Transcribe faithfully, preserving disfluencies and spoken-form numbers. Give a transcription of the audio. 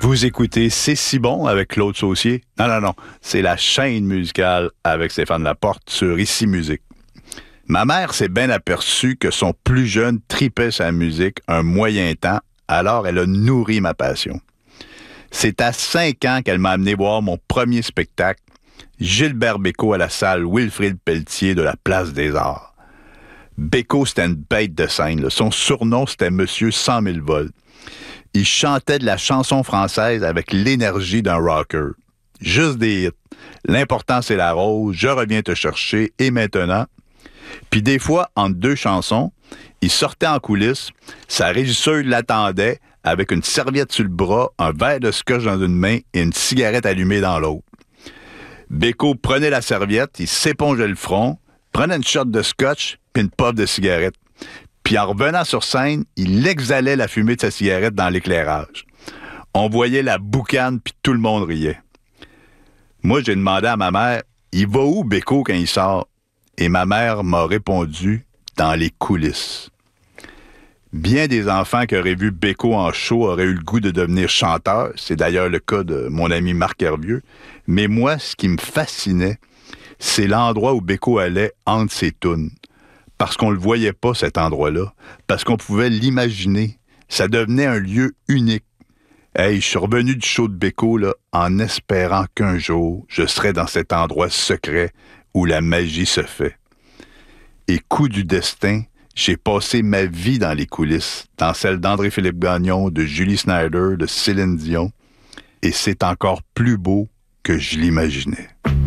Vous écoutez C'est si bon avec Claude Saucier? Non, non, non. C'est la chaîne musicale avec Stéphane Laporte sur Ici Musique. Ma mère s'est bien aperçue que son plus jeune tripait sa musique un moyen temps, alors elle a nourri ma passion. C'est à cinq ans qu'elle m'a amené voir mon premier spectacle, Gilbert Bécaud à la salle Wilfrid Pelletier de la Place des Arts. Bécaud, c'était une bête de scène. Là. Son surnom, c'était Monsieur cent mille volts. Il chantait de la chanson française avec l'énergie d'un rocker. Juste des hits. L'important, c'est la rose, je reviens te chercher, et maintenant. Puis des fois, entre deux chansons, il sortait en coulisses, sa régisseuse l'attendait avec une serviette sur le bras, un verre de scotch dans une main et une cigarette allumée dans l'autre. Bécaud prenait la serviette, il s'épongeait le front, prenait une shot de scotch puis une puff de cigarette. Puis en revenant sur scène, il exhalait la fumée de sa cigarette dans l'éclairage. On voyait la boucane, puis tout le monde riait. Moi, j'ai demandé à ma mère, « Il va où, Bécaud, quand il sort? » Et ma mère m'a répondu, « Dans les coulisses. » Bien des enfants qui auraient vu Bécaud en show auraient eu le goût de devenir chanteurs. C'est d'ailleurs le cas de mon ami Marc Hervieux. Mais moi, ce qui me fascinait, c'est l'endroit où Bécaud allait entre ses tunes. Parce qu'on ne le voyait pas, cet endroit-là. Parce qu'on pouvait l'imaginer. Ça devenait un lieu unique. Hey, je suis revenu du show de Bécaud, là, en espérant qu'un jour, je serais dans cet endroit secret où la magie se fait. Et coup du destin, j'ai passé ma vie dans les coulisses, dans celle d'André-Philippe Gagnon, de Julie Snyder, de Céline Dion. Et c'est encore plus beau que je l'imaginais.